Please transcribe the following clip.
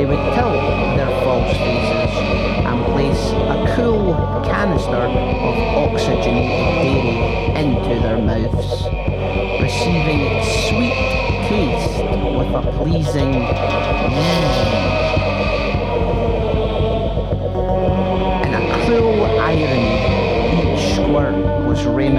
would tilt their false faces and place a cool canister of oxygenated dairy into their mouths, receiving sweet taste with a pleasing in a cruel irony, each squirt was reminiscent